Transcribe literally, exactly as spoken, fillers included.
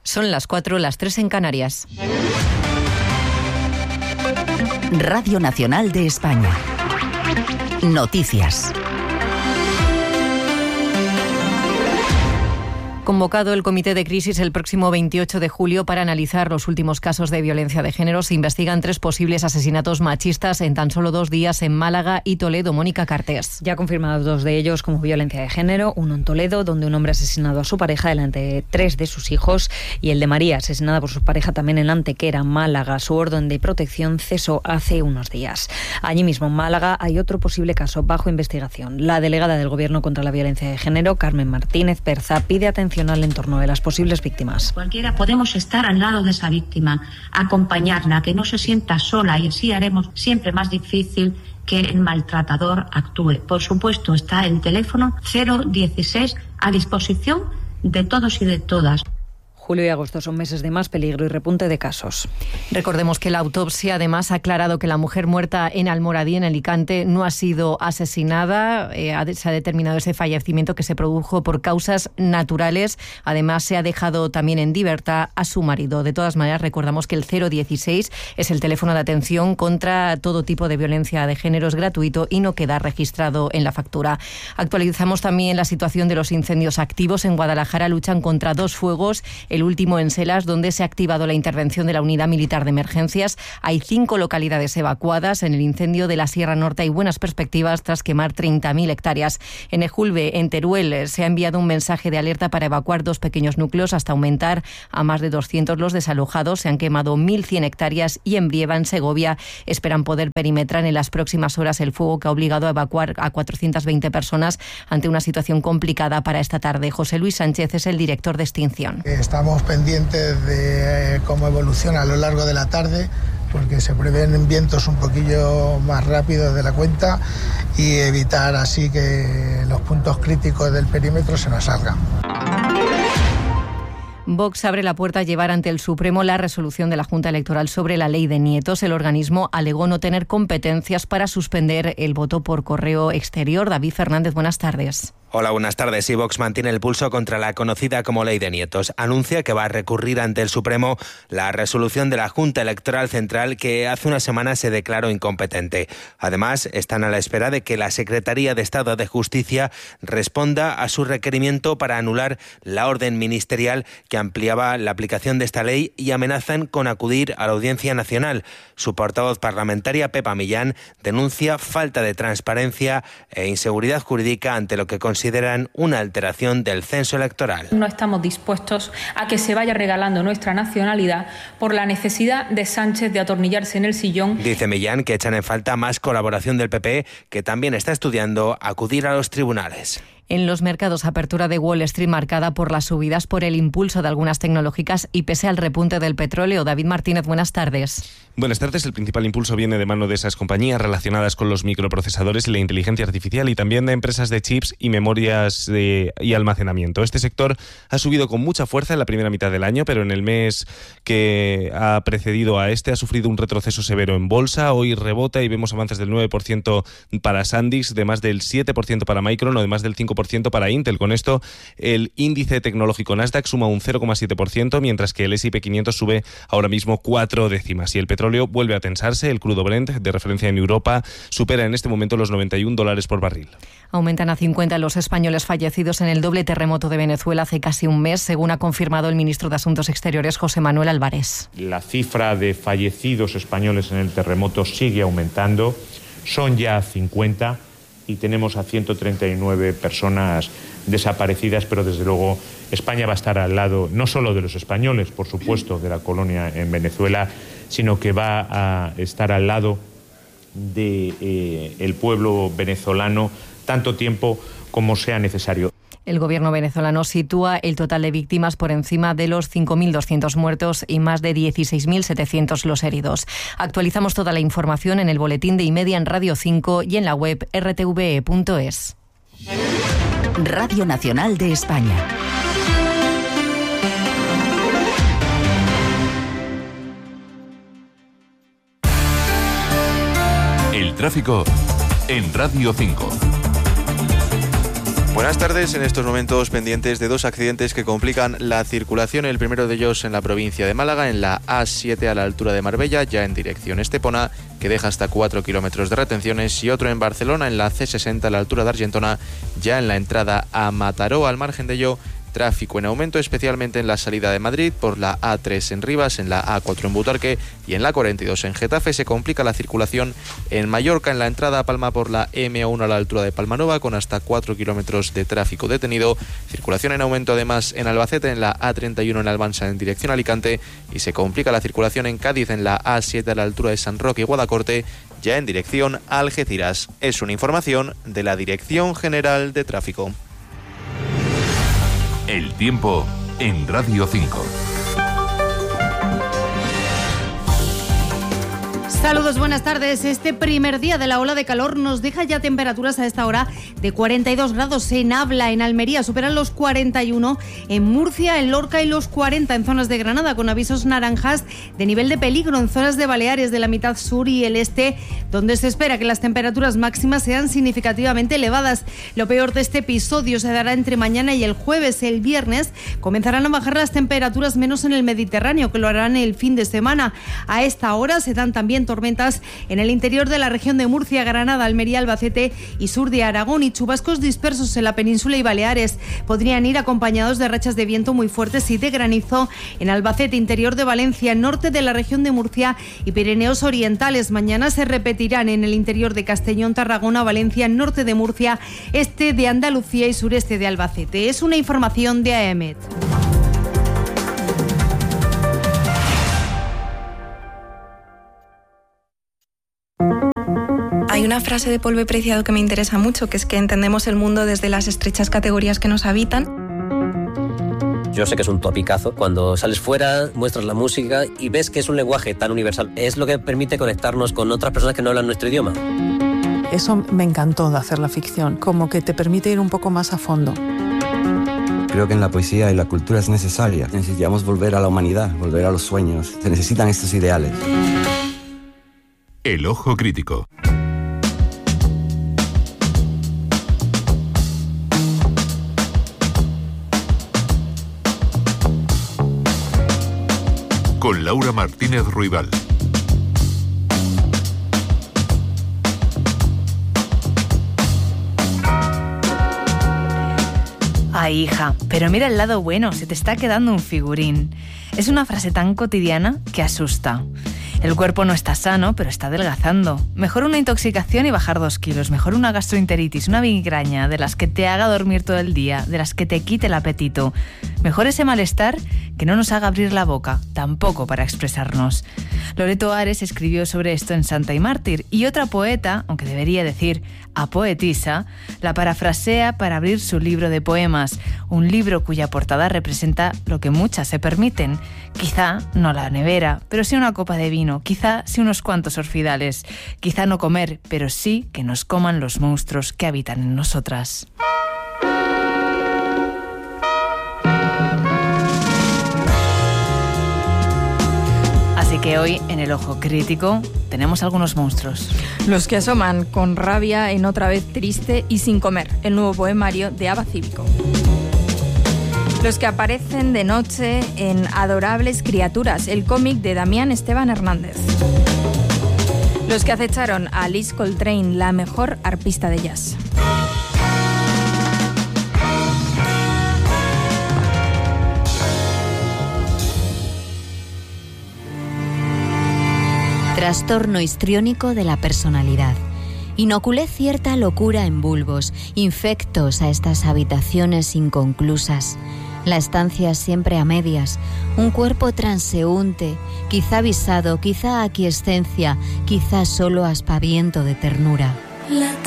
Son las cuatro, las tres en Canarias. Radio Nacional de España. Noticias. Convocado el Comité de Crisis el próximo veintiocho de julio para analizar los últimos casos de violencia de género, se investigan tres posibles asesinatos machistas en tan solo dos días en Málaga y Toledo. Mónica Cartés. Ya confirmados dos de ellos como violencia de género, uno en Toledo, donde un hombre ha asesinado a su pareja delante de tres de sus hijos, y el de María, asesinada por su pareja también en Antequera, Málaga. Su orden de protección cesó hace unos días. Allí mismo en Málaga hay otro posible caso bajo investigación. La delegada del Gobierno contra la violencia de género, Carmen Martínez Perza, pide atención al entorno de las posibles víctimas. Cualquiera podemos estar al lado de esa víctima, acompañarla, que no se sienta sola, y así haremos siempre más difícil que el maltratador actúe. Por supuesto, está el teléfono cero dieciséis a disposición de todos y de todas. Julio y agosto son meses de más peligro y repunte de casos. Recordemos que la autopsia además ha aclarado que la mujer muerta en Almoradí, en Alicante, no ha sido asesinada. Eh, se ha determinado ese fallecimiento que se produjo por causas naturales. Además, se ha dejado también en libertad a su marido. De todas maneras, recordamos que el cero dieciséis es el teléfono de atención contra todo tipo de violencia de género, es gratuito y no queda registrado en la factura. Actualizamos también la situación de los incendios activos. En Guadalajara luchan contra dos fuegos. El último en Selas, donde se ha activado la intervención de la Unidad Militar de Emergencias. Hay cinco localidades evacuadas. En el incendio de la Sierra Norte hay buenas perspectivas tras quemar treinta mil hectáreas. En Ejulbe, en Teruel, se ha enviado un mensaje de alerta para evacuar dos pequeños núcleos hasta aumentar a más de doscientos los desalojados. Se han quemado mil cien hectáreas y en Brieva, en Segovia, esperan poder perimetrar en las próximas horas el fuego que ha obligado a evacuar a cuatrocientas veinte personas ante una situación complicada para esta tarde. José Luis Sánchez es el director de extinción. Estamos pendientes de cómo evoluciona a lo largo de la tarde, porque se prevén vientos un poquillo más rápidos de la cuenta, y evitar así que los puntos críticos del perímetro se nos salgan. Vox abre la puerta a llevar ante el Supremo la resolución de la Junta Electoral sobre la ley de nietos. El organismo alegó no tener competencias para suspender el voto por correo exterior. David Fernández, buenas tardes. Hola, buenas tardes. Y Vox mantiene el pulso contra la conocida como Ley de Nietos. Anuncia que va a recurrir ante el Supremo la resolución de la Junta Electoral Central, que hace una semana se declaró incompetente. Además, están a la espera de que la Secretaría de Estado de Justicia responda a su requerimiento para anular la orden ministerial que ampliaba la aplicación de esta ley, y amenazan con acudir a la Audiencia Nacional. Su portavoz parlamentaria, Pepa Millán, denuncia falta de transparencia e inseguridad jurídica ante lo que considera consideran una alteración del censo electoral. No estamos dispuestos a que se vaya regalando nuestra nacionalidad por la necesidad de Sánchez de atornillarse en el sillón. Dice Millán que echan en falta más colaboración del P P, que también está estudiando acudir a los tribunales. En los mercados, apertura de Wall Street marcada por las subidas por el impulso de algunas tecnológicas y pese al repunte del petróleo. David Martínez, buenas tardes. Buenas tardes. El principal impulso viene de mano de esas compañías relacionadas con los microprocesadores y la inteligencia artificial, y también de empresas de chips y memorias de, y almacenamiento. Este sector ha subido con mucha fuerza en la primera mitad del año, pero en el mes que ha precedido a este ha sufrido un retroceso severo en bolsa. Hoy rebota y vemos avances del nueve por ciento para SanDisk, de más del siete por ciento para Micron o de más del cinco por ciento para Intel. Con esto, el índice tecnológico Nasdaq suma un cero coma siete por ciento, mientras que el ese y pe quinientos sube ahora mismo cuatro décimas. Y el petróleo vuelve a tensarse. El crudo Brent, de referencia en Europa, supera en este momento los noventa y un dólares por barril. Aumentan a cincuenta los españoles fallecidos en el doble terremoto de Venezuela hace casi un mes, según ha confirmado el ministro de Asuntos Exteriores, José Manuel Álvarez. La cifra de fallecidos españoles en el terremoto sigue aumentando. Son ya cincuenta. Y tenemos a ciento treinta y nueve personas desaparecidas, pero desde luego España va a estar al lado no solo de los españoles, por supuesto, de la colonia en Venezuela, sino que va a estar al lado del de, eh, pueblo venezolano tanto tiempo como sea necesario. El gobierno venezolano sitúa el total de víctimas por encima de los cinco mil doscientos muertos y más de dieciséis mil setecientos los heridos. Actualizamos toda la información en el boletín de Imedia en Radio cinco y en la web erre te ve e punto es. Radio Nacional de España. El tráfico en Radio cinco. Buenas tardes. En estos momentos pendientes de dos accidentes que complican la circulación. El primero de ellos en la provincia de Málaga, en la A siete a la altura de Marbella, ya en dirección Estepona, que deja hasta cuatro kilómetros de retenciones, y otro en Barcelona, en la C sesenta a la altura de Argentona, ya en la entrada a Mataró. Al margen de ello, tráfico en aumento, especialmente en la salida de Madrid, por la A tres en Rivas, en la A cuatro en Butarque y en la cuarenta y dos en Getafe. Se complica la circulación en Mallorca, en la entrada a Palma por la M uno a la altura de Palmanova, con hasta cuatro kilómetros de tráfico detenido. Circulación en aumento además en Albacete, en la A treinta y uno en Almansa en dirección a Alicante, y se complica la circulación en Cádiz, en la A siete a la altura de San Roque y Guadacorte, ya en dirección a Algeciras. Es una información de la Dirección General de Tráfico. El tiempo en Radio cinco. Saludos, buenas tardes. Este primer día de la ola de calor nos deja ya temperaturas a esta hora de cuarenta y dos grados en Abla, en Almería, superan los cuarenta y uno, en Murcia, en Lorca y los cuarenta en zonas de Granada, con avisos naranjas de nivel de peligro en zonas de Baleares, de la mitad sur y el este, donde se espera que las temperaturas máximas sean significativamente elevadas. Lo peor de este episodio se dará entre mañana y el jueves. El viernes comenzarán a bajar las temperaturas, menos en el Mediterráneo, que lo harán el fin de semana. A esta hora se dan también tormentas en el interior de la región de Murcia, Granada, Almería, Albacete y sur de Aragón, y chubascos dispersos en la península y Baleares. Podrían ir acompañados de rachas de viento muy fuertes y de granizo en Albacete, interior de Valencia, norte de la región de Murcia y Pirineos orientales. Mañana se repetirán en el interior de Castellón, Tarragona, Valencia, norte de Murcia, este de Andalucía y sureste de Albacete. Es una información de A E M E T. Hay una frase de Polvo Preciado que me interesa mucho, que es que entendemos el mundo desde las estrechas categorías que nos habitan. Yo sé que es un topicazo. Cuando sales fuera, muestras la música y ves que es un lenguaje tan universal. Es lo que permite conectarnos con otras personas que no hablan nuestro idioma. Eso me encantó de hacer la ficción, como que te permite ir un poco más a fondo. Creo que en la poesía y la cultura es necesaria. Necesitamos volver a la humanidad, volver a los sueños. Se necesitan estos ideales. El ojo crítico. Con Laura Martínez Ruibal. Ay, hija, pero mira el lado bueno, se te está quedando un figurín. Es una frase tan cotidiana que asusta. El cuerpo no está sano, pero está adelgazando. Mejor una intoxicación y bajar dos kilos. Mejor una gastroenteritis, una migraña, de las que te haga dormir todo el día, de las que te quite el apetito. Mejor ese malestar que no nos haga abrir la boca, tampoco para expresarnos. Loreto Ares escribió sobre esto en Santa y Mártir, y otra poeta, aunque debería decir apoetisa, la parafrasea para abrir su libro de poemas, un libro cuya portada representa lo que muchas se permiten. Quizá no la nevera, pero sí una copa de vino, quizá sí unos cuantos orfidales, quizá no comer, pero sí que nos coman los monstruos que habitan en nosotras. Así que hoy, en el Ojo Crítico, tenemos algunos monstruos. Los que asoman con rabia en Otra vez triste y sin comer, el nuevo poemario de Aba Cívico. Los que aparecen de noche en Adorables Criaturas, el cómic de Damián Esteban Hernández. Los que acecharon a Liz Coltrane, la mejor arpista de jazz. Trastorno histriónico de la personalidad. Inoculé cierta locura en bulbos, infectos a estas habitaciones inconclusas. La estancia siempre a medias, un cuerpo transeúnte, quizá visado, quizá aquiescencia, quizá solo aspaviento de ternura. La